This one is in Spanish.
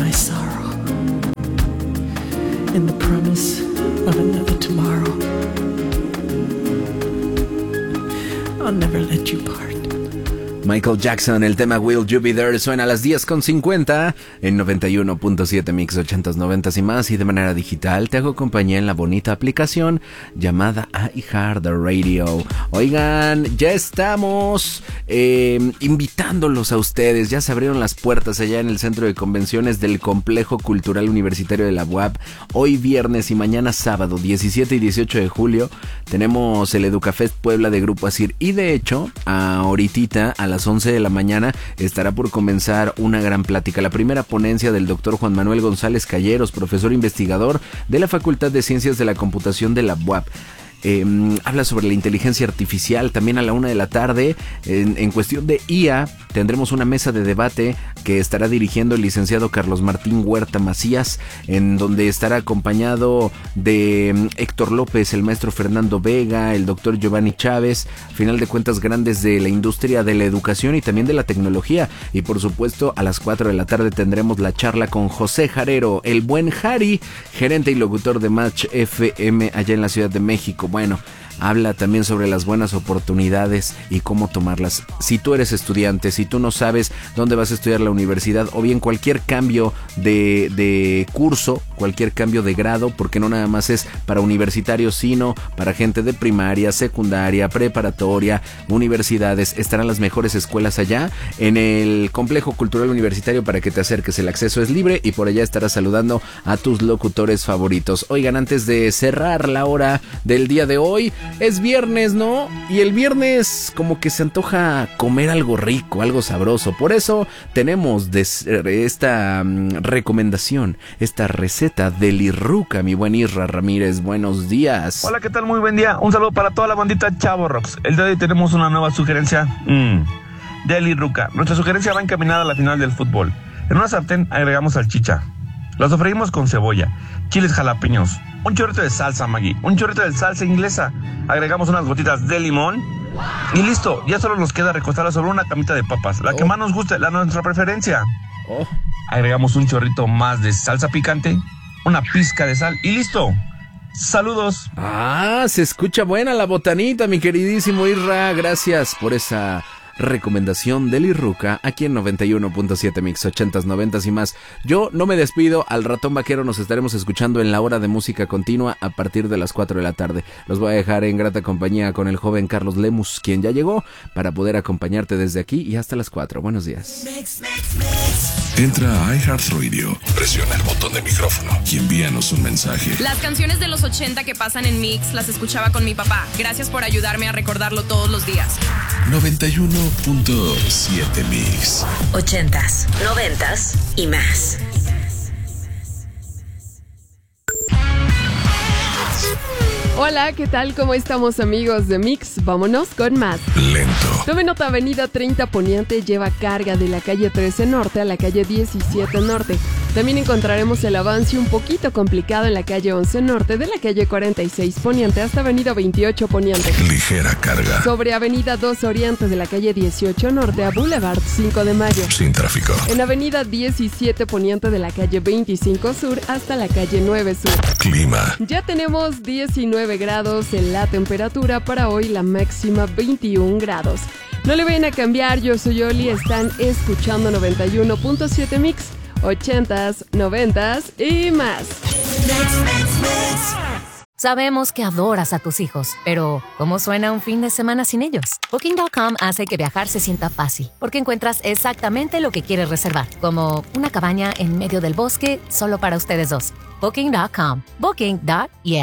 my sorrow in the promise of another tomorrow. I'll never let you part. Michael Jackson, el tema Will You Be There suena a las 10:50 en 91.7 Mix 80s, 90s y más, y de manera digital te hago compañía en la bonita aplicación llamada iHeartRadio. Oigan, ya estamos invitándolos a ustedes, ya se abrieron las puertas allá en el centro de convenciones del Complejo Cultural Universitario de la UAP. Hoy viernes y mañana sábado 17 y 18 de julio tenemos el Educafest Puebla de Grupo Asir, y de hecho ahoritita a las 11 de la mañana estará por comenzar una gran plática, la primera ponencia del doctor Juan Manuel González Calleros, profesor investigador de la Facultad de Ciencias de la Computación de la UAP. Habla sobre la inteligencia artificial. También a la 1 de la tarde en cuestión de IA tendremos una mesa de debate que estará dirigiendo el licenciado Carlos Martín Huerta Macías, en donde estará acompañado de Héctor López, el maestro Fernando Vega, el doctor Giovanni Chávez, a final de cuentas grandes de la industria de la educación y también de la tecnología. Y por supuesto a las 4 de la tarde tendremos la charla con José Jarero, el buen Jari, gerente y locutor de Match FM allá en la Ciudad de México. Bueno, habla también sobre las buenas oportunidades y cómo tomarlas. Si tú eres estudiante, si tú no sabes dónde vas a estudiar la universidad, o bien cualquier cambio de curso, cualquier cambio de grado, porque no nada más es para universitarios, sino para gente de primaria, secundaria, preparatoria, universidades, estarán las mejores escuelas allá en el Complejo Cultural Universitario para que te acerques. El acceso es libre y por allá estarás saludando a tus locutores favoritos. Oigan, antes de cerrar la hora del día de hoy, es viernes, ¿no? Y el viernes como que se antoja comer algo rico, algo sabroso. Por eso tenemos esta recomendación, esta receta de Lirruca, mi buen Isra Ramírez. Buenos días. Hola, ¿qué tal? Muy buen día. Un saludo para toda la bandita Chavo Rocks. El día de hoy tenemos una nueva sugerencia de Lirruca. Nuestra sugerencia va encaminada a la final del fútbol. En una sartén agregamos salchicha. La sofreímos con cebolla, chiles jalapeños, un chorrito de salsa Maggi, un chorrito de salsa inglesa, agregamos unas gotitas de limón y listo. Ya solo nos queda recostarla sobre una camita de papas, la que más nos guste, la nuestra preferencia. Agregamos un chorrito más de salsa picante, una pizca de sal y listo. Saludos. Se escucha buena la botanita, mi queridísimo Isra. Gracias por esa recomendación de Lirruca aquí en 91.7 Mix 80s, 90s y más. Yo no me despido, al ratón vaquero nos estaremos escuchando en la hora de música continua a partir de las 4 de la tarde. Los voy a dejar en grata compañía con el joven Carlos Lemus, quien ya llegó para poder acompañarte desde aquí y hasta las 4. Buenos días. Entra a iHeartRadio, presiona el botón de micrófono y envíanos un mensaje. Las canciones de los 80 que pasan en Mix las escuchaba con mi papá. Gracias por ayudarme a recordarlo todos los días. 91.7 Mix. 80s, 90s y más. Hola, ¿qué tal? ¿Cómo estamos, amigos de Mix? Vámonos con más. Lento. Tome nota, avenida 30 Poniente lleva carga de la calle 13 Norte a la calle 17 Norte. También encontraremos el avance un poquito complicado en la calle 11 Norte, de la calle 46 Poniente hasta avenida 28 Poniente. Ligera carga. Sobre avenida 2 Oriente de la calle 18 Norte a Boulevard 5 de Mayo. Sin tráfico. En avenida 17 Poniente de la calle 25 Sur hasta la calle 9 Sur. Clima. Ya tenemos 19 grados en la temperatura para hoy, la máxima 21 grados. No le vayan a cambiar, yo soy Oli, están escuchando 91.7 Mix, 80s, 90s y más. Sabemos que adoras a tus hijos, pero ¿cómo suena un fin de semana sin ellos? Booking.com hace que viajar se sienta fácil, porque encuentras exactamente lo que quieres reservar, como una cabaña en medio del bosque solo para ustedes dos. Booking.com. Booking.yeah.